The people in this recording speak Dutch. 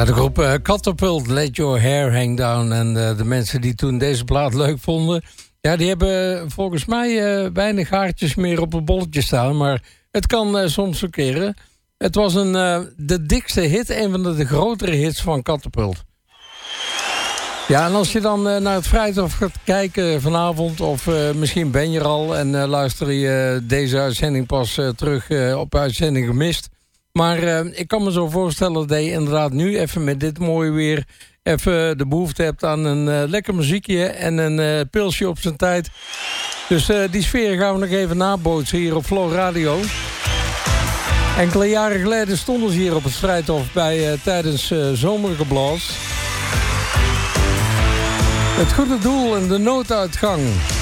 Ja, de groep Catapult, Let Your Hair Hang Down. En de mensen die toen deze plaat leuk vonden... ja, die hebben volgens mij weinig haartjes meer op een bolletje staan. Maar het kan soms verkeren. Het was de dikste hit, een van de grotere hits van Catapult. Ja, en als je dan naar het Vrijthof gaat kijken vanavond... of misschien ben je er al en luister je deze uitzending pas terug op uitzending gemist... Maar ik kan me zo voorstellen dat je inderdaad nu even met dit mooie weer... even de behoefte hebt aan een lekker muziekje en een pilsje op zijn tijd. Dus die sfeer gaan we nog even nabootsen hier op Flow Radio. Enkele jaren geleden stonden ze hier op het Vrijthof bij tijdens Zomergeblaas. Het goede doel en de nooduitgang.